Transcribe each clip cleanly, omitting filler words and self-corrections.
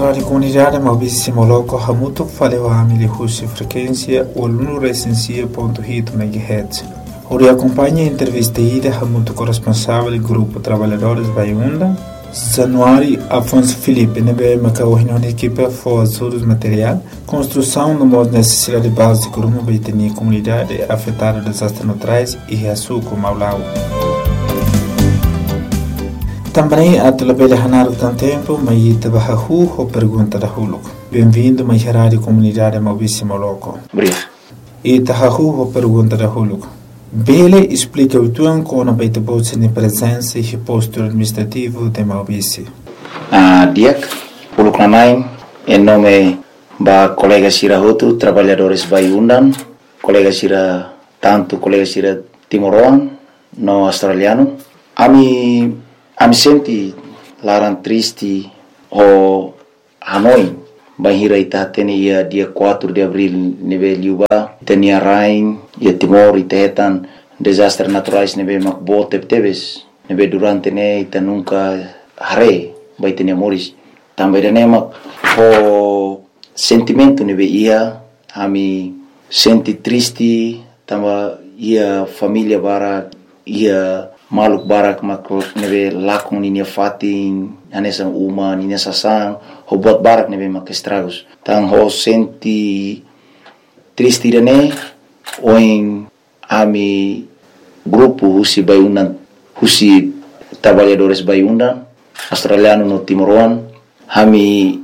Radio Comunidade Maurício Moloco Hamuto faleu a Husi frequência 106.8 MHz. Ori acompanha a entrevista ida Hamuto corresponsável do Grupo Trabalhadores Baiunda. Januário Afonso Felipe nebe macaohino na equipe for todos material construção no modo necessidade básica de uma baitania comunidade afetada por desastres naturais e reaçuco Maulau. Também a telebelha hanar tanto tempo mas tabahu ou pergunta da huluco. Bem-vindo mais rádio comunidade Maurício Moloco. Obrigado. E tabahu ou pergunta da huluco. Bele explica o tuan com a baita bolsa de presença e posto administrativo de Maurício. Diak, Huluco Nanaim, em nome da colega Sira Hotu, trabalhadores Baiundan, colega Sira Timoroan, no australiano. Ami senti larang triste o Hanoi. Bahira ita tenia dia 4 de abril neve liuba tenia rain e Timor ita hetan desastres naturais neve makbo tebes neve durante ne ita nunca hare bai tenia moris também ne mak o sentimento neve ia ami senti triste tamba ia família bara ia maluk barak mak neve lakon ninia fatin anesa uma ninia sasang ho buat barak neve mak estragos tang ho senti triste irene oin ami grupo Husi Baiundan Husi trabalhadores Baiundan australiano no Timoroan hami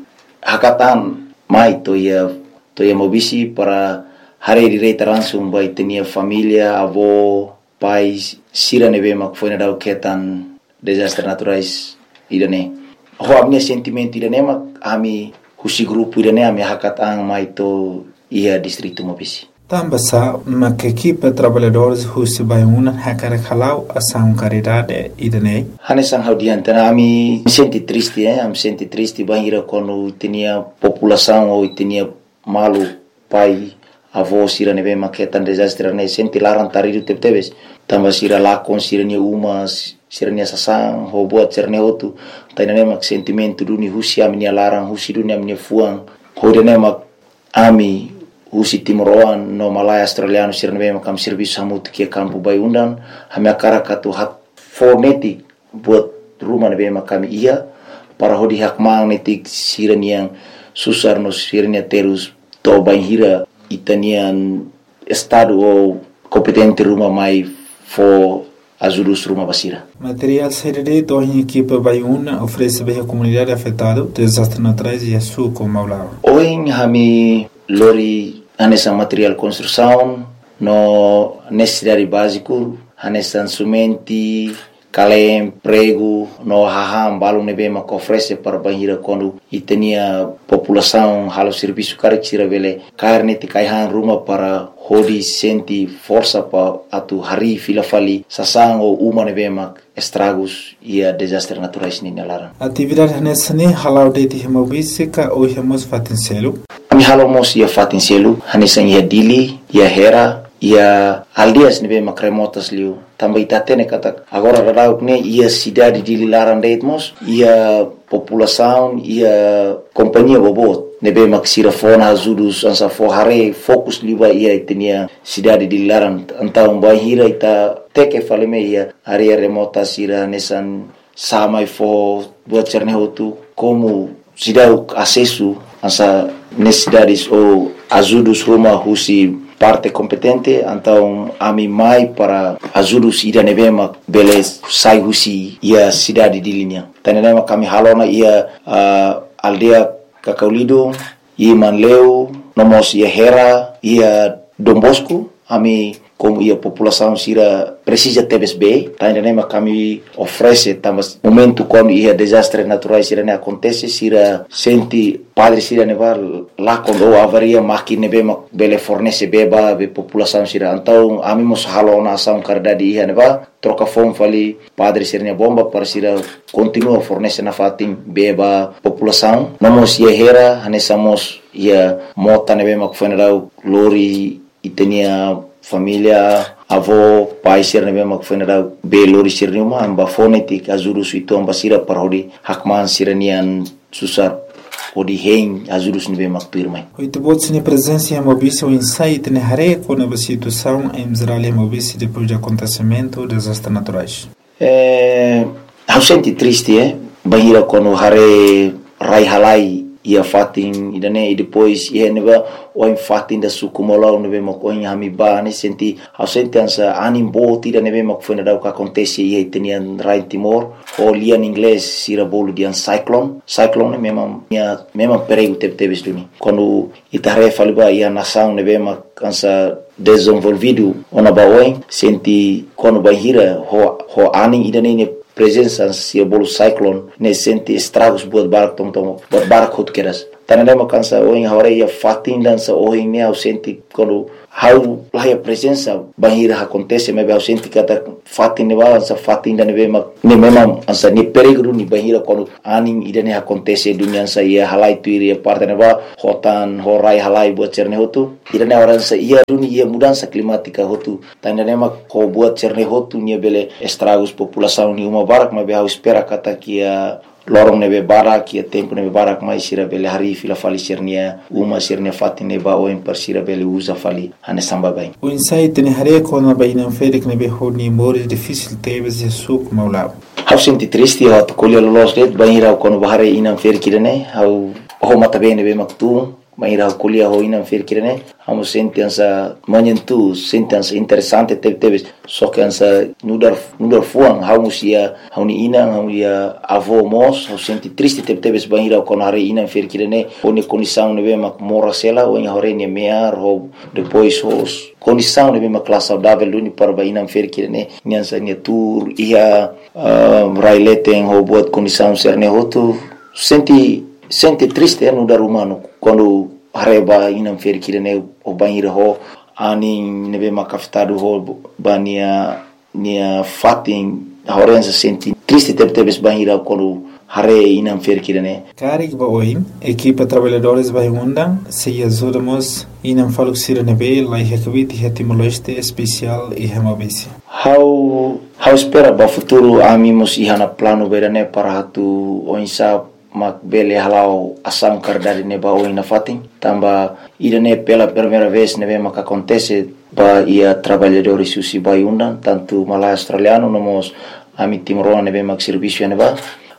hakatan mai to ia mobisi para hari direita langsung bai tenia família avó pais sira neve mak foi na ketan desastres naturais irane ho amnia sentimento irane mak ami Husi grupo irane ami hakatan mai to ia distrito mobisi Tambasa mak equipe trabalhadores Husi Baiundan hakara khalau asam caridade irane hanesan haudiante ami senti triste am senti triste bahira quando tinha população ou tinha malu pai avó sira neve maketan desastre ne senti larang tariru tebes tamba sira lakon sira ni umas sira ni sasang ho buat sira ne otu tainane mak sentimento duni Husi ami ni larang Husi duni ami fuang ho dene mak ami Husi Timoroan no Malaya australiano sira neve makam serviço hamut ke kampu Baiundan hami akara katu hak fonetik buat rumah neve makam ia para hodi hak magnetik sira ni yang susar no sira ni terus to baihira itanian estado ou competente rumah mai for ajudus rumah basira. Material CDD do em equipe Baiuna oferece bem a comunidade afetada desastres naturais e açúcar com Maulau. Hoje hami lori anessa material construção no necessidade básico anessa sumenti kalem prego no haham balung nebe mak oferece para bahira quando itenia população halo serviço caricira vele carne te kaihan rumah para hodi senti força pa atu hari fila fali sasang o uma nebe mak estragos ia desastres naturais ni nalara atividade nessa ne halau de hemobise ka o hemos fatincelo ami halomos ia fatincelo hanesan ia dili ia hera ia aldias nebe mak remotas liu também tatene kata agora radauk ne ia cidade de Lilaran Deitmos ia população ia companhia bobot nebe maksira fona azudus ansa forhare fokus liba ia tenia cidade de Lilaran então bahira ita teke faleme ia area remota sira nesan samai fo buat cerne hotu como cidade acesso ansa necessidades ou azudus rumah Husi parte competente então ami mai para ajudus ida nevema beles sai Husi ia cidade de linha tanema kami halona ia aldea Kakaulido ia Manleu nomos ia Hera ia Dombosco ami como ia população sira precisa TBSB tanema kami oferece tamas momento quando ia desastres naturais sira ne acontece sira senti padre sira neva lá quando avaria máquina nebe bele fornece beba be população sira então ami mos halona ação caridade ia neva troca fome fali padre sira ne bomba para sira continua fornece na fatim beba população nomos ia Hera hanesamos ia mota nebe mak funeral lori itenia família avó pai sir nebe mak funeral be lori sir numa amba fonetik azuru suito amba sira parodi hakman siranian susar ou de rei ajudos nível macpirmai. Oito botes na presença em Mobice o insight na rare com a situação em Israel e Mobice depois do acontecimento dos desastres naturais. Eu senti triste, bahira quando hare rai halai ia fatin idane e depois ia neva o fatin da sukumola neve makoin hamiba ne senti eu senti ansa animbo tira neve mak foi nada o que acontece ia tenian rai Timor o lian inglês sira bolo dian cyclone memang perigo teve duni quando itare faliba ia nação neve mak ansa desenvolvido ona baoin senti quando bahira ho aning idane presença se bolo cyclone ne senti estragos buat barak hot keras tanada makansa oin hore ia fatin dansa oin ne au senti quando how lá a presença bahira acontece mas eu senti kata fatin ne balança fatin da neve ne memang ansa ni perigo ni bahira quando aning idane acontece dunia sa ia halai tu ia parte ne ba hotan horai halai buat cerne hotu idane orang sa ia dunia ia mudança climática hotu tanada ko buat cerne hotu ni bele estragos população ni uma barak mas eu espera kata que lorong nebe barak ia tempo nebe barak mais sira bele hari fila fali sernia uma sernia fatin neba o em sira bele usa fali ane samba bem o insight ne hare ko na baina ferik nebe honi mores difícil teve se suk maulab eu senti triste eu colher los det bahira quando bahare inam ferkirene eu mata bem nebe maktu bahira colher ho inam ferkirene eu senti ansa manyentu senti ansa interessante teve só que ansa nudar fuang eu musia eu ni inam eu ia avô mos eu senti triste teve bahira quando hare inam ferkirene oni condição nebe mak mora sela o em hore ni mear ho depois os condição nebe mak classe saudável duni para bahina ferkirene nyansa ni tour ia raileten ho buat condição serne hotu senti triste no dar humano quando areba inam ferkirene o banheiro ho ani nebe makafitado ho bania nia fatin horenza senti triste teve banheiro quando hare inam ferkirene Karik ba oim equipa trabalhadores vai undang se ajudamos inam faluxira nebe lai hekvit hetimoleste especial e hemabisi how espera ba futuro amimos ihana plano berane para hatu oinsa mak bele halau asam kardari neba oina fatin tamba idane pela primeira vez nebe mak acontece ba ia trabalhadores susi vai undang tanto malai australiano nomos ami timoroa nebe mak serviço neba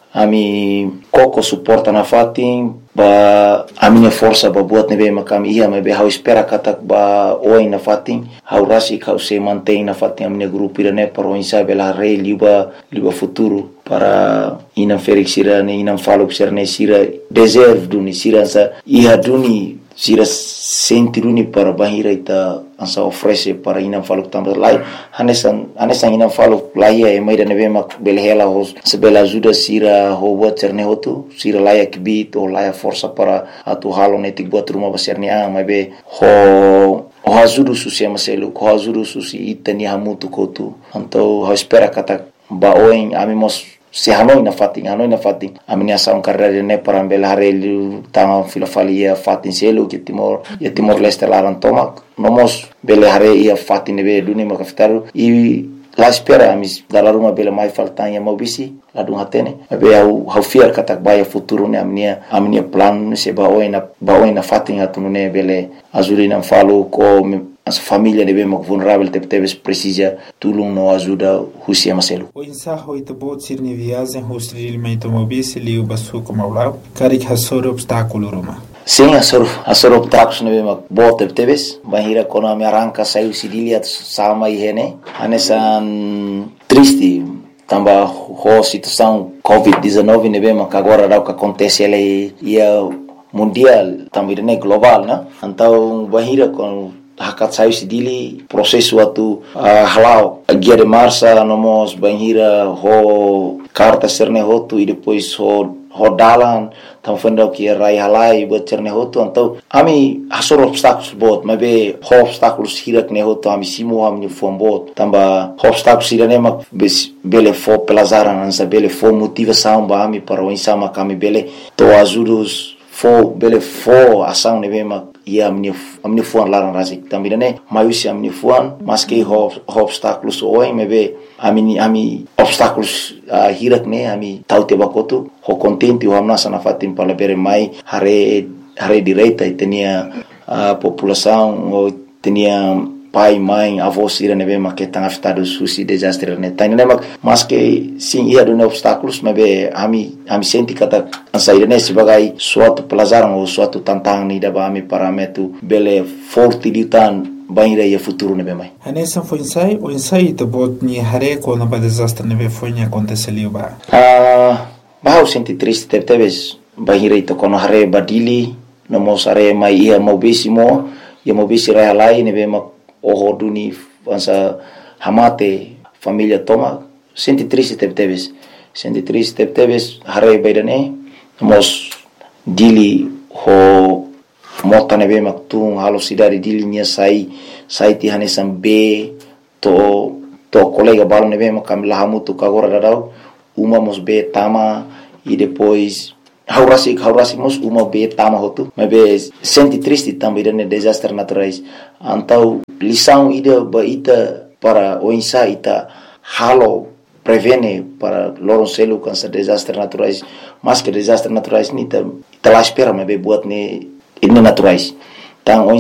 ami koko suporta na fatin ba a minha força ba buat nebe makam ia mebe how espera katak ba oi na fatin how rasi how se mantém na fatin a minha grupo irane para o insabe la rei liba futuro para inam felix irane inam falo serne sira deserve duni sira sa ia duni sira senti duni para bahira ita ansa oferece para inam falo tambah lai hanesan inam falo lai e mai da nebe mak belhela hos sebela ajuda sira ho buat serne hotu sira lai akbit o lai força para atu halo netik buat rumah besarni mabe ho ajuda susi maselu ho ajuda susi itani hamutu kotu então ho espera kata baoin amimos se hanoi na fatin amini asam carreira ne para belharelu tanga filofalia fatin selu que timor leste laran tomak nomos belhare ia fatin be duni makaftaru e la espera amis dalla ruma bela mai faltanya mobisi la dung hatene be au fiar katak baya futuro ne amnia plan se baoina fatin atune bele azurina falo ko as família de bem vulnerável teve precisa tulung no ajuda husia maselu o insaho itobot sirni viagem hostri limento mobisi liu basu como aula karik hasor obstáculo roma sim asor obstáculos ne bem bot teves bahira kono me arranca saiu sidilia sama ihene anesan triste tamba ho situação covid-19 ne bem agora dá o que acontece ele ia mundial também ne global na então bahira com hakat sayu sidili prosesu atu halau guia de marcha nomos banhira ho carta serne hotu e depois ho dalan tam fendo que rai halai buat serne hotu então ami hasor obstáculos bot mabe ho obstáculos hirak ne hotu ami simu ami fom bot tamba obstáculos irane mak bele fo pelazaran ansa bele fo motivação ba ami para o insama kami bele to ajudos fo ação nebe mak ia amin'ny foan larang rasik também né maiusi amin'ny foan mas que obstáculos oem mebe ami obstáculos hirak né ami taute bakotu ho contente o amnasa na fatim palabere mai hare direita e tinha a população ou tinha pai, mãe, avós irem ver mas que estão afetados suicídio desastre né tá né mas que sim ia do obstáculos mas be ami senti kata sair né sebagai suatu pelajaran ou suatu tantangan ni da ami parameter bele forte di tan banira ia futuro né mai Anessa foi o ensaio de bot ni hare com na desastre né foi ni aconteceu ba eu senti triste teve banira ito kono hare badili no mosare mai ia mobisimo ia mobisi realai né ma o duni vansa hamate família toma senti triste teve hare baidane mos dili ho mota nebe maktung halo sidari dili nia sai ti hanesan be to colega balo nebe makam lahamu tu kagora dadau uma mos be tama e depois haurasi mos uma be tama hotu mebe senti triste também dane desastre naturais antau lição ida baita para o ensaio ita halo prevene para loroncelo cansa desastres naturais mas que desastres naturais ni ta lá espera mebe buat ne naturais então